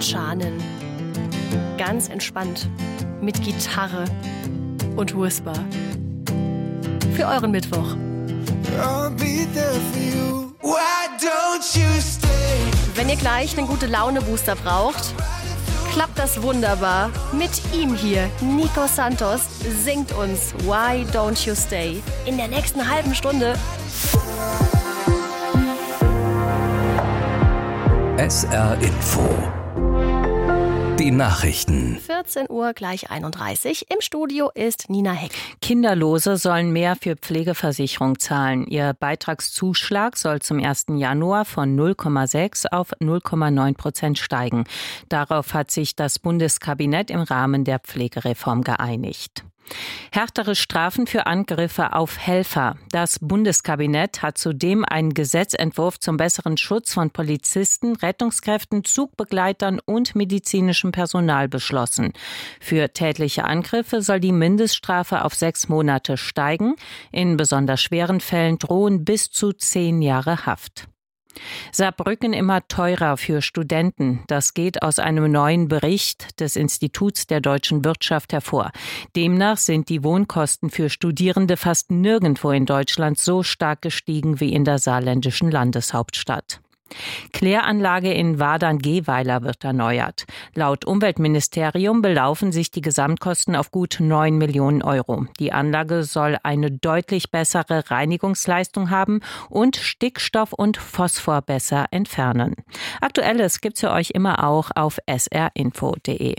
Schanen. Ganz entspannt. Mit Gitarre und Whisper. Für euren Mittwoch. Wenn ihr gleich einen Gute-Laune-Booster braucht, klappt das wunderbar. Mit ihm hier, Nico Santos, singt uns Why Don't You Stay in der nächsten halben Stunde. SR Info. Die Nachrichten. 14 Uhr gleich 31. Im Studio ist Nina Heck. Kinderlose sollen mehr für Pflegeversicherung zahlen. Ihr Beitragszuschlag soll zum 1. Januar von 0,6 auf 0,9% steigen. Darauf hat sich das Bundeskabinett im Rahmen der Pflegereform geeinigt. Härtere Strafen für Angriffe auf Helfer. Das Bundeskabinett hat zudem einen Gesetzentwurf zum besseren Schutz von Polizisten, Rettungskräften, Zugbegleitern und medizinischem Personal beschlossen. Für tätliche Angriffe soll die Mindeststrafe auf 6 Monate steigen. In besonders schweren Fällen drohen bis zu 10 Jahre Haft. Saarbrücken immer teurer für Studenten. Das geht aus einem neuen Bericht des Instituts der deutschen Wirtschaft hervor. Demnach sind die Wohnkosten für Studierende fast nirgendwo in Deutschland so stark gestiegen wie in der saarländischen Landeshauptstadt. Kläranlage in Wadern-Gehweiler wird erneuert. Laut Umweltministerium belaufen sich die Gesamtkosten auf gut 9 Millionen Euro. Die Anlage soll eine deutlich bessere Reinigungsleistung haben und Stickstoff und Phosphor besser entfernen. Aktuelles gibt's für euch immer auch auf srinfo.de.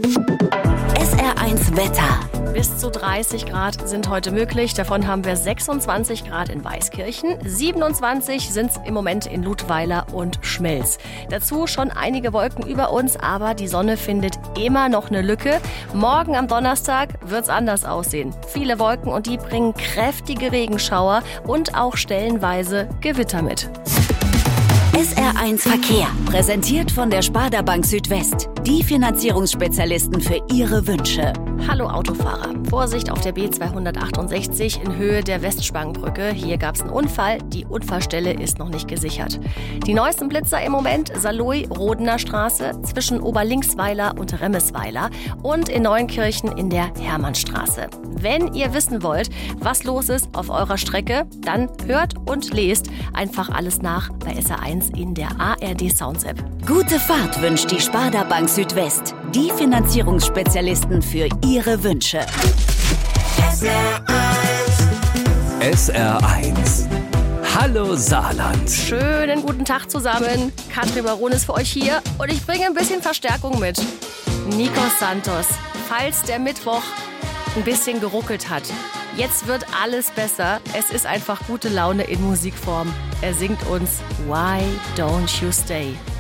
SR1 Wetter. Bis zu 30 Grad sind heute möglich. Davon haben wir 26 Grad in Weißkirchen. 27 sind es im Moment in Ludweiler und Schmelz. Dazu schon einige Wolken über uns, aber die Sonne findet immer noch eine Lücke. Morgen am Donnerstag wird es anders aussehen. Viele Wolken und die bringen kräftige Regenschauer und auch stellenweise Gewitter mit. SR1 Verkehr, präsentiert von der Sparda Bank Südwest. Die Finanzierungsspezialisten für Ihre Wünsche. Hallo Autofahrer. Vorsicht auf der B268 in Höhe der Westspangenbrücke. Hier gab es einen Unfall. Die Unfallstelle ist noch nicht gesichert. Die neuesten Blitzer im Moment: Saloy-Rodener Straße zwischen Oberlinksweiler und Remmesweiler und in Neuenkirchen in der Hermannstraße. Wenn ihr wissen wollt, was los ist auf eurer Strecke, dann hört und lest einfach alles nach bei SR1 in der ARD Sounds App. Gute Fahrt wünscht die Sparda Bank Südwest. Die Finanzierungsspezialisten für Ihre Wünsche. SR1. Hallo Saarland. Schönen guten Tag zusammen. Katrin Baron ist für euch hier und ich bringe ein bisschen Verstärkung mit. Nico Santos, falls der Mittwoch ein bisschen geruckelt hat. Jetzt wird alles besser. Es ist einfach gute Laune in Musikform. Er singt uns Why Don't You Stay.